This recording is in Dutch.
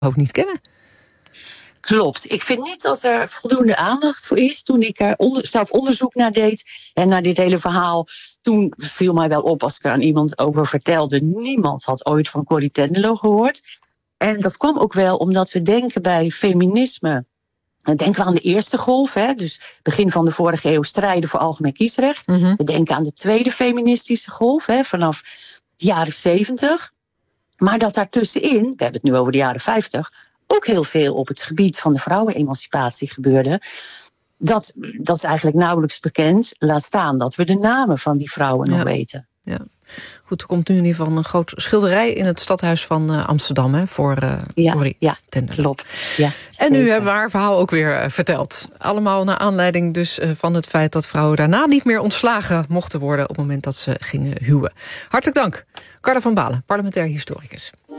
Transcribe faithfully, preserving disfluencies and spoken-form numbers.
ook niet kennen. Klopt. Ik vind niet dat er voldoende aandacht voor is. Toen ik er onder, zelf onderzoek naar deed en naar dit hele verhaal, toen viel mij wel op als ik er aan iemand over vertelde. Niemand had ooit van Corrie ten Loo gehoord. En dat kwam ook wel omdat we denken bij feminisme, denken we aan de eerste golf, hè, dus begin van de vorige eeuw strijden voor algemeen kiesrecht. Mm-hmm. We denken aan de tweede feministische golf, hè, vanaf de jaren zeventig. Maar dat daartussenin, we hebben het nu over de jaren vijftig, ook heel veel op het gebied van de vrouwenemancipatie gebeurde. Dat, dat is eigenlijk nauwelijks bekend. Laat staan dat we de namen van die vrouwen ja. nog weten. Ja. Goed, er komt nu in ieder geval een groot schilderij in het stadhuis van uh, Amsterdam, hè, voor uh, ja, Corrie ja, ten Loo. Klopt. Ja, en nu hebben we haar verhaal ook weer uh, verteld. Allemaal naar aanleiding dus uh, van het feit dat vrouwen daarna niet meer ontslagen mochten worden op het moment dat ze gingen huwen. Hartelijk dank, Carla van Balen, parlementair historicus.